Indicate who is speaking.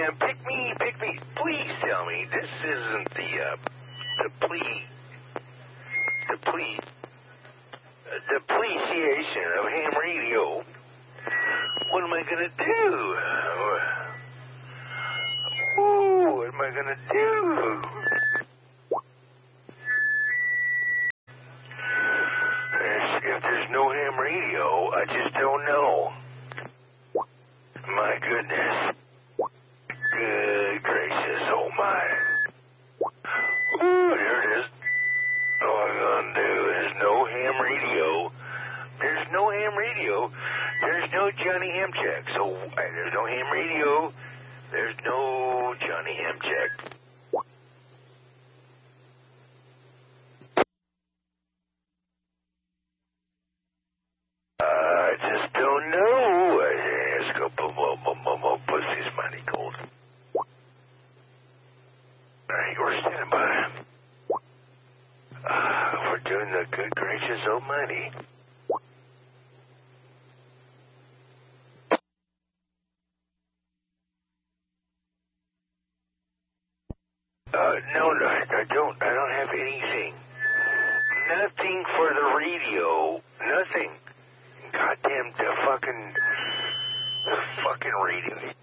Speaker 1: Pick me. Please tell me this isn't the appreciation of ham radio. What am I gonna do? What am I gonna do? If there's no ham radio, I just don't know. My goodness. Good gracious, oh my. Ooh, there it is. All I'm gonna do is no ham radio. There's no ham radio. There's no Johnny Hamcheck. So there's no ham radio. There's no Johnny Hamcheck. I just don't know. Let's go. Pussy's mighty cold. All right, we're standing by. We're doing the good gracious almighty. No, I don't have anything. Nothing for the radio. Nothing. Goddamn, the fucking radio.